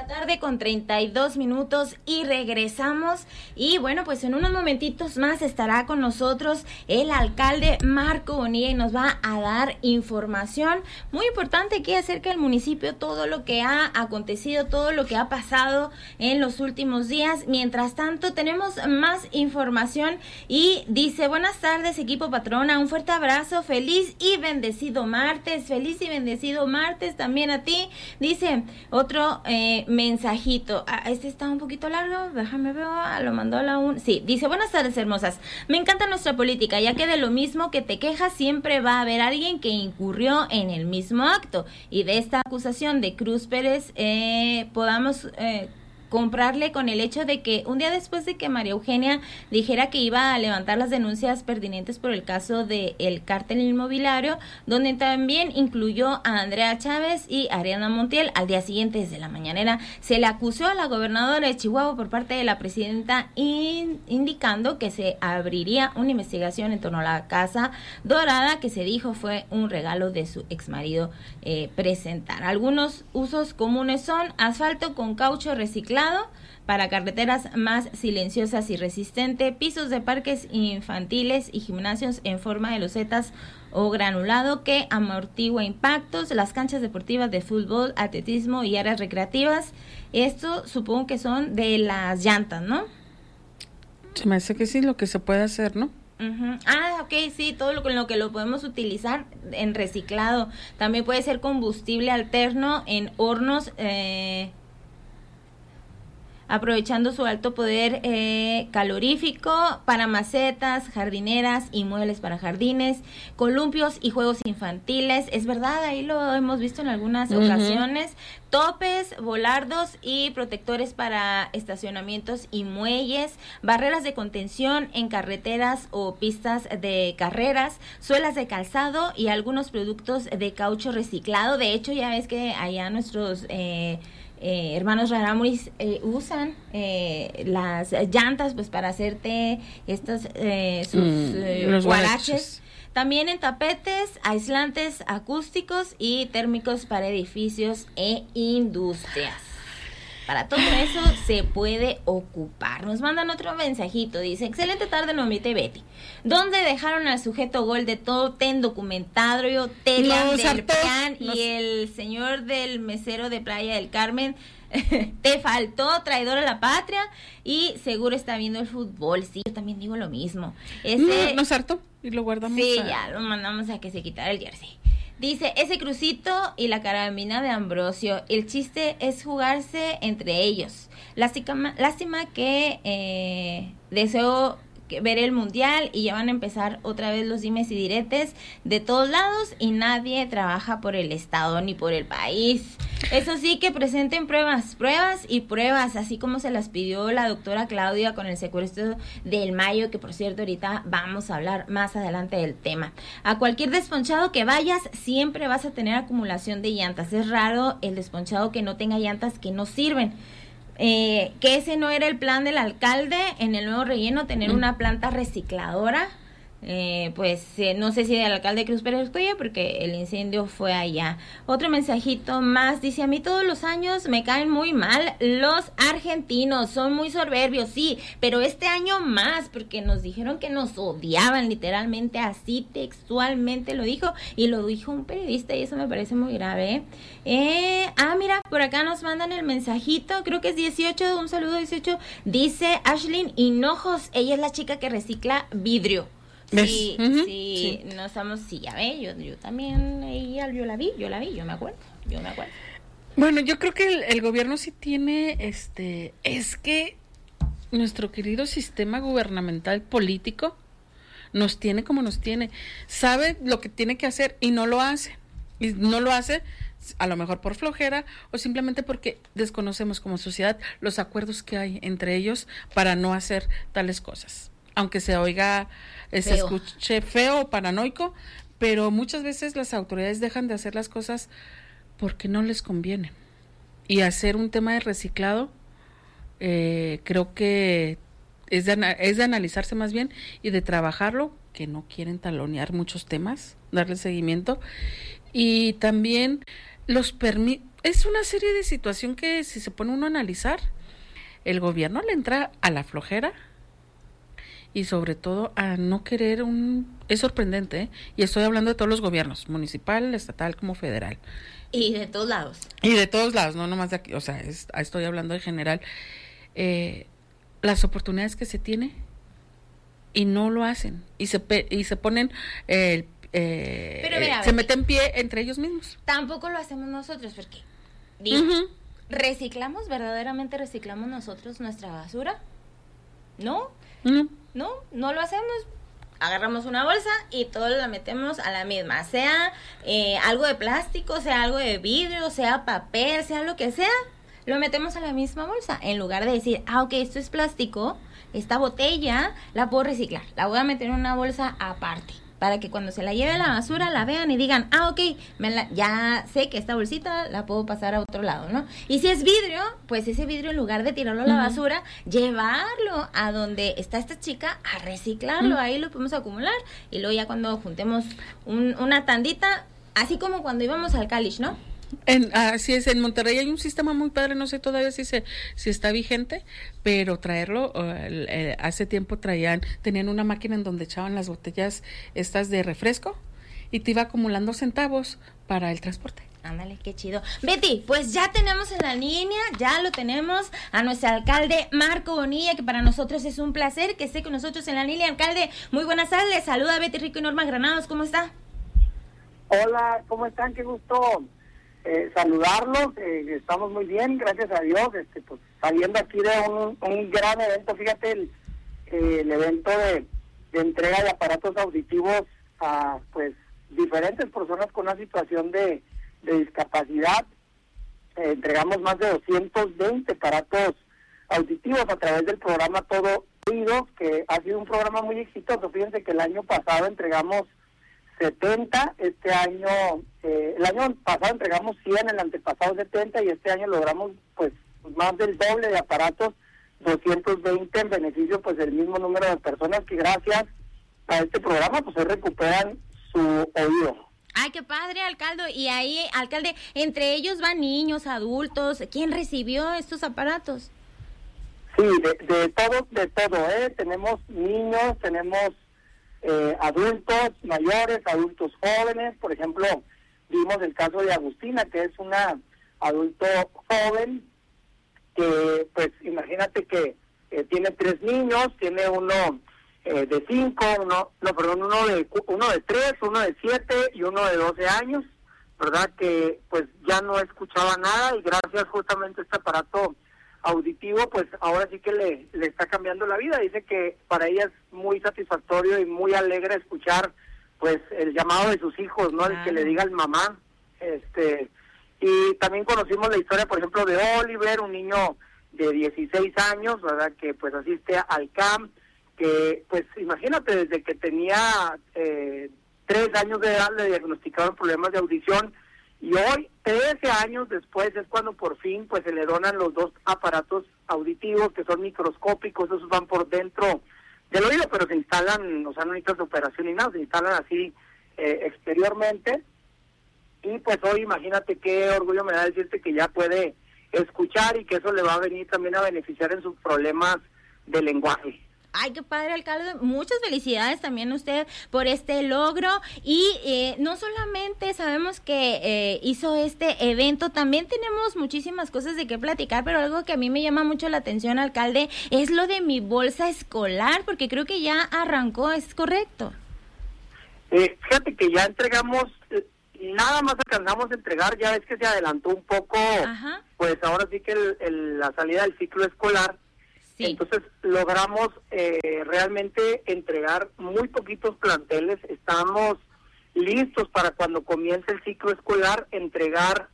la tarde con 32 minutos y regresamos. Y bueno, pues en unos momentitos más estará con nosotros el alcalde Marco Bonilla y nos va a dar información muy importante aquí acerca del municipio, todo lo que ha acontecido, todo lo que ha pasado en los últimos días. Mientras tanto, tenemos más información y dice: buenas tardes, equipo Patrona, un fuerte abrazo, feliz y bendecido martes también a ti. Dice otro mensajito, este está un poquito largo, déjame ver, lo mandó sí, dice: buenas tardes, hermosas, me encanta nuestra política, ya que de lo mismo que te quejas siempre va a haber alguien que incurrió en el mismo acto, y de esta acusación de Cruz Pérez podamos comprarle con el hecho de que un día después de que María Eugenia dijera que iba a levantar las denuncias pertinentes por el caso del cártel inmobiliario, donde también incluyó a Andrea Chávez y Ariana Montiel, al día siguiente, desde la mañanera, se le acusó a la gobernadora de Chihuahua por parte de la presidenta, indicando que se abriría una investigación en torno a la Casa Dorada, que se dijo fue un regalo de su exmarido presentar. Algunos usos comunes son asfalto con caucho reciclado para carreteras más silenciosas y resistentes, pisos de parques infantiles y gimnasios en forma de losetas o granulado que amortigua impactos, las canchas deportivas de fútbol, atletismo y áreas recreativas. Esto supongo que son de las llantas, ¿no? Se me hace que sí, lo que se puede hacer, ¿no? Uh-huh. Ok, sí, todo lo que lo podemos utilizar en reciclado. También puede ser combustible alterno en hornos, aprovechando su alto poder calorífico para macetas, jardineras y muebles para jardines, columpios y juegos infantiles. Es verdad, ahí lo hemos visto en algunas ocasiones. Topes, volardos y protectores para estacionamientos y muelles, barreras de contención en carreteras o pistas de carreras, suelas de calzado y algunos productos de caucho reciclado. De hecho, ya ves que allá nuestros hermanos Rarámuris usan las llantas pues para hacerte estos sus guaraches. También en tapetes, aislantes acústicos y térmicos para edificios e industrias. Para todo eso se puede ocupar. Nos mandan otro mensajito, dice: excelente tarde, Nomite Betty. ¿Dónde dejaron al sujeto gol de todo ten documentario, Telan del Plan y el señor del mesero de Playa del Carmen? Te faltó, traidor a la patria, y seguro está viendo el fútbol. Sí, yo también digo lo mismo. Nos hartó y lo guardamos. Sí, ya lo mandamos a que se quitara el jersey. Dice: ese crucito y la carabina de Ambrosio, el chiste es jugarse entre ellos. Lástima que deseo ver el mundial y ya van a empezar otra vez los dimes y diretes de todos lados y nadie trabaja por el estado ni por el país. Eso sí, que presenten pruebas, así como se las pidió la doctora Claudia con el secuestro del Mayo, que por cierto ahorita vamos a hablar más adelante del tema. A cualquier desponchado que vayas siempre vas a tener acumulación de llantas. Es raro el desponchado que no tenga llantas que no sirven. Que ese no era el plan del alcalde en el nuevo relleno, tener una planta recicladora. No sé si del alcalde Cruz Pérez Cuello, porque el incendio fue allá. Otro mensajito más, dice: a mí todos los años me caen muy mal los argentinos, son muy soberbios, sí, pero este año más, porque nos dijeron que nos odiaban, literalmente, así textualmente lo dijo, y lo dijo un periodista, y eso me parece muy grave. Mira, por acá nos mandan el mensajito, creo que es 18, un saludo 18, dice Ashlyn Hinojos, ella es la chica que recicla vidrio. Sí, sí, no estamos, sí, ya ve, yo también, yo la vi, yo me acuerdo. Bueno, yo creo que el gobierno sí tiene, es que nuestro querido sistema gubernamental político nos tiene como nos tiene, sabe lo que tiene que hacer y no lo hace, a lo mejor por flojera o simplemente porque desconocemos como sociedad los acuerdos que hay entre ellos para no hacer tales cosas. Aunque se oiga, se escuche feo o paranoico, pero muchas veces las autoridades dejan de hacer las cosas porque no les conviene. Y hacer un tema de reciclado, creo que es de analizarse más bien y de trabajarlo, que no quieren talonear muchos temas, darle seguimiento. Y también es una serie de situación que si se pone uno a analizar, el gobierno le entra a la flojera y sobre todo a no querer es sorprendente, ¿eh? Y estoy hablando de todos los gobiernos, municipal, estatal como federal. Y de todos lados. Y de todos lados, no nomás de aquí, o sea, estoy hablando en general. Las oportunidades que se tiene y no lo hacen y se ponen pero mira, se meten pie entre ellos mismos. Tampoco lo hacemos nosotros porque ¿reciclamos? ¿Verdaderamente reciclamos nosotros nuestra basura? ¿No? No lo hacemos. Agarramos una bolsa y todo la metemos a la misma, sea algo de plástico, sea algo de vidrio, sea papel, sea lo que sea, lo metemos a la misma bolsa, en lugar de decir, ok, esto es plástico, esta botella la puedo reciclar, la voy a meter en una bolsa aparte, para que cuando se la lleve a la basura la vean y digan, ok, ya sé que esta bolsita la puedo pasar a otro lado, ¿no? Y si es vidrio, pues ese vidrio en lugar de tirarlo a la basura, llevarlo a donde está esta chica a reciclarlo, ahí lo podemos acumular y luego ya cuando juntemos una tandita, así como cuando íbamos al Calish, ¿no? Así es, en Monterrey hay un sistema muy padre, no sé todavía si está vigente, pero traerlo, hace tiempo tenían una máquina en donde echaban las botellas estas de refresco y te iba acumulando centavos para el transporte. Ándale, qué chido. Betty, pues ya tenemos en la línea, ya lo tenemos a nuestro alcalde Marco Bonilla, que para nosotros es un placer que esté con nosotros en la línea. Alcalde, muy buenas tardes, saluda a Betty Rico y Norma Granados, ¿cómo está? Hola, ¿cómo están? Qué gusto saludarlos, estamos muy bien, gracias a Dios, pues saliendo aquí de un gran evento, fíjate, el evento de entrega de aparatos auditivos a pues diferentes personas con una situación de discapacidad. Entregamos más de 220 aparatos auditivos a través del programa Todo Oídos, que ha sido un programa muy exitoso. Fíjense que el año pasado entregamos 70, este año, el año pasado entregamos 100, el antepasado 70 y este año logramos pues más del doble de aparatos, 220 en beneficio pues del mismo número de personas que gracias a este programa pues se recuperan su oído. Ay, qué padre, alcalde. Y ahí, alcalde, entre ellos van niños, adultos. ¿Quién recibió estos aparatos? Sí, de todo, tenemos niños, tenemos adultos mayores, adultos jóvenes. Por ejemplo, vimos el caso de Agustina, que es una adulto joven que, pues, imagínate que tiene 3 niños, tiene uno de 5, uno de 3, uno de 7 y uno de 12 años, ¿verdad? Que pues ya no escuchaba nada y gracias justamente a este aparato auditivo, pues ahora sí que le está cambiando la vida. Dice que para ella es muy satisfactorio y muy alegre escuchar pues el llamado de sus hijos, ¿no? El que le diga al mamá. Y también conocimos la historia, por ejemplo, de Oliver, un niño de 16 años, ¿verdad? Que pues asiste al CAM, que pues imagínate, desde que tenía 3 años de edad le diagnosticaron problemas de audición y hoy, 13 años después, es cuando por fin pues se le donan los 2 aparatos auditivos que son microscópicos. Esos van por dentro del oído, pero se instalan, o sea, no necesitan operación ni nada, se instalan así exteriormente. Y pues hoy imagínate qué orgullo me da decirte que ya puede escuchar y que eso le va a venir también a beneficiar en sus problemas de lenguaje. Ay, qué padre, alcalde. Muchas felicidades también a usted por este logro. Y no solamente sabemos que hizo este evento, también tenemos muchísimas cosas de qué platicar, pero algo que a mí me llama mucho la atención, alcalde, es lo de mi bolsa escolar, porque creo que ya arrancó, ¿es correcto? Fíjate que ya entregamos, nada más alcanzamos a entregar, ya ves que se adelantó un poco. Ajá. Pues ahora sí que la salida del ciclo escolar. Sí. Entonces logramos realmente entregar muy poquitos planteles. Estamos listos para cuando comience el ciclo escolar entregar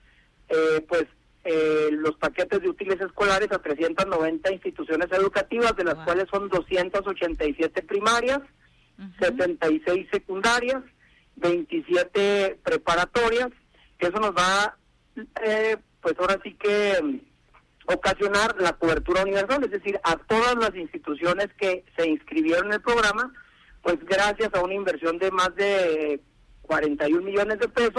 los paquetes de útiles escolares a 390 instituciones educativas, de las cuales son 287 primarias, 76 secundarias, 27 preparatorias, que eso nos va pues ahora sí que ocasionar la cobertura universal, es decir, a todas las instituciones que se inscribieron en el programa, pues gracias a una inversión de más de 41 millones de pesos,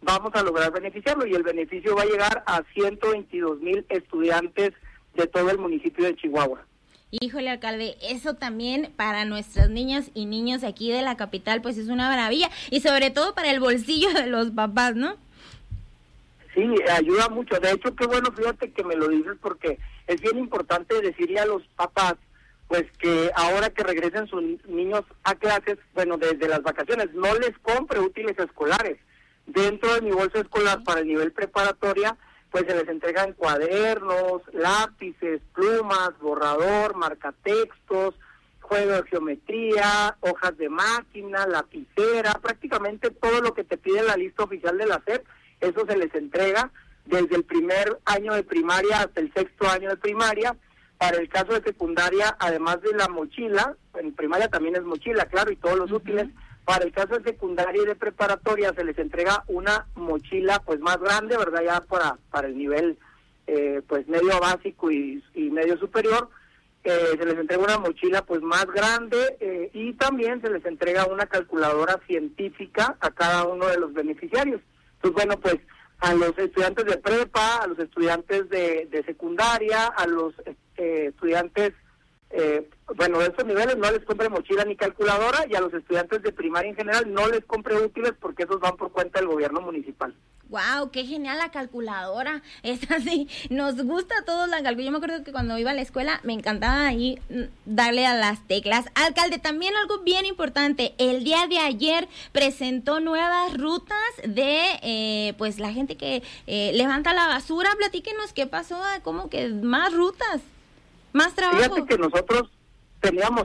vamos a lograr beneficiarlo, y el beneficio va a llegar a 122,000 estudiantes de todo el municipio de Chihuahua. Híjole, alcalde, eso también para nuestras niñas y niños aquí de la capital, pues es una maravilla, y sobre todo para el bolsillo de los papás, ¿no? Sí, ayuda mucho. De hecho, qué bueno, fíjate que me lo dices, porque es bien importante decirle a los papás, pues que ahora que regresen sus niños a clases, bueno, desde las vacaciones, no les compre útiles escolares. Dentro de mi bolsa escolar para el nivel preparatoria, pues se les entregan cuadernos, lápices, plumas, borrador, marcatextos, juego de geometría, hojas de máquina, lapicera, prácticamente todo lo que te pide la lista oficial de la SEP, eso se les entrega desde el primer año de primaria hasta el 6º año de primaria. Para el caso de secundaria, además de la mochila, en primaria también es mochila, claro, y todos los útiles. Para el caso de secundaria y de preparatoria se les entrega una mochila pues más grande, ¿verdad? Ya para el nivel pues medio básico y medio superior, se les entrega una mochila pues más grande, y también se les entrega una calculadora científica a cada uno de los beneficiarios. Entonces, bueno, pues a los estudiantes de prepa, a los estudiantes de secundaria, a los estudiantes bueno, de estos niveles no les compre mochila ni calculadora, y a los estudiantes de primaria en general no les compre útiles, porque esos van por cuenta del gobierno municipal. Wow, qué genial la calculadora. Es así, nos gusta a todos la calculadora. Yo me acuerdo que cuando iba a la escuela me encantaba ahí darle a las teclas. Alcalde, también algo bien importante, el día de ayer presentó nuevas rutas de pues la gente que levanta la basura. Platíquenos qué pasó, cómo que más rutas. Más trabajo. Fíjate que nosotros teníamos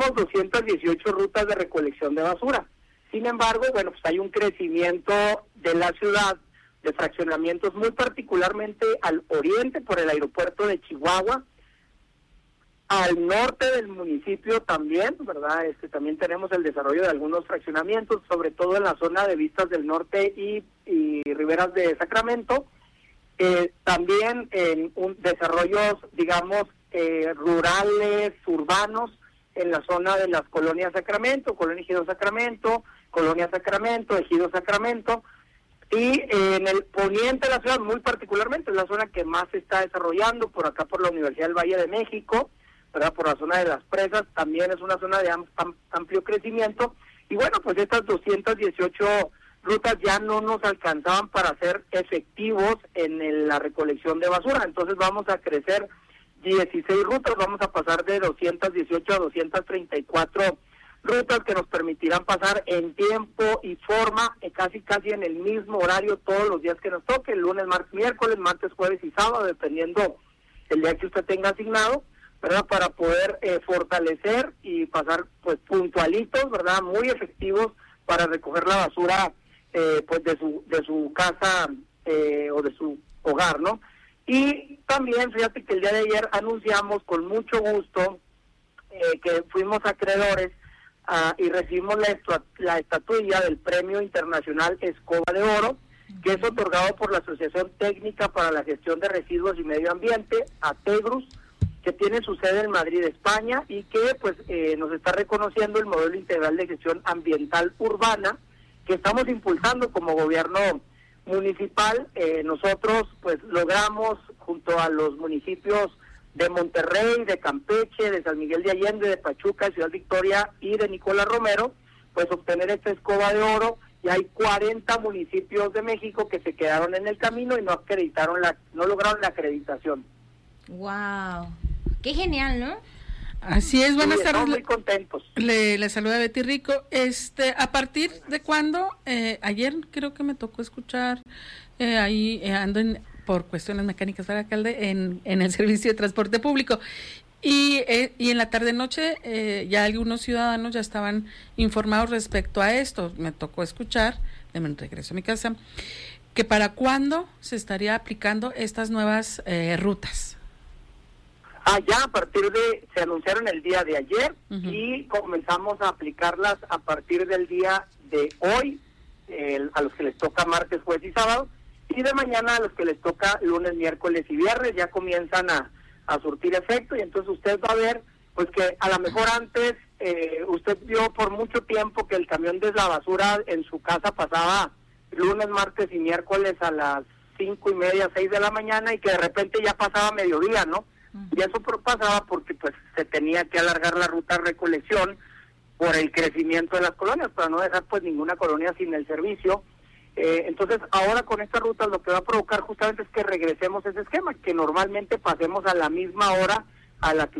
218 rutas de recolección de basura. Sin embargo, bueno, pues hay un crecimiento de la ciudad, de fraccionamientos, muy particularmente al oriente por el aeropuerto de Chihuahua, al norte del municipio también, ¿verdad? También tenemos el desarrollo de algunos fraccionamientos, sobre todo en la zona de Vistas del Norte y Riberas de Sacramento. También en desarrollos, digamos, rurales, urbanos, en la zona de las colonias Sacramento, Colonia Ejido Sacramento, Colonia Sacramento, Ejido Sacramento, y en el poniente de la ciudad, muy particularmente, es la zona que más se está desarrollando, por acá por la Universidad del Valle de México, ¿verdad? Por la zona de las presas, también es una zona de amplio crecimiento, y bueno, pues estas 218 rutas ya no nos alcanzaban para ser efectivos en la recolección de basura, entonces vamos a crecer 16 rutas, vamos a pasar de 218 a 234 rutas que nos permitirán pasar en tiempo y forma, casi en el mismo horario todos los días que nos toque, el lunes, martes, miércoles, martes, jueves y sábado, dependiendo el día que usted tenga asignado, ¿verdad? Para poder fortalecer y pasar pues puntualitos, ¿verdad? Muy efectivos para recoger la basura pues de su casa o de su hogar, ¿no? Y también, fíjate que el día de ayer anunciamos con mucho gusto que fuimos acreedores y recibimos la estatuilla del Premio Internacional Escoba de Oro, que es otorgado por la Asociación Técnica para la Gestión de Residuos y Medio Ambiente, ATEGRUS, que tiene su sede en Madrid, España, y que pues nos está reconociendo el modelo integral de gestión ambiental urbana que estamos impulsando como gobierno municipal. Nosotros pues logramos, junto a los municipios de Monterrey, de Campeche, de San Miguel de Allende, de Pachuca, de Ciudad Victoria y de Nicolás Romero, pues obtener esta escoba de oro. Y hay 40 municipios de México que se quedaron en el camino y no lograron la acreditación. Wow, qué genial, ¿no? Así es, buenas tardes. Estamos muy contentos. Le saluda Betty Rico. ¿A partir de cuándo? Ayer creo que me tocó escuchar, ahí ando por cuestiones mecánicas para alcalde, en el servicio de transporte público. Y en la tarde-noche ya algunos ciudadanos ya estaban informados respecto a esto. Me tocó escuchar, de regreso a mi casa, que para cuándo se estaría aplicando estas nuevas rutas. Ya se anunciaron el día de ayer, y comenzamos a aplicarlas a partir del día de hoy, a los que les toca martes, jueves y sábado, y de mañana a los que les toca lunes, miércoles y viernes, ya comienzan a surtir efecto. Y entonces usted va a ver pues que a lo mejor antes usted vio por mucho tiempo que el camión de la basura en su casa pasaba lunes, martes y miércoles a las 5:30, 6 de la mañana, y que de repente ya pasaba mediodía, ¿no? Y eso pasaba porque pues se tenía que alargar la ruta de recolección por el crecimiento de las colonias, para no dejar pues ninguna colonia sin el servicio. Entonces ahora con esta ruta lo que va a provocar justamente es que regresemos a ese esquema, que normalmente pasemos a la misma hora a la que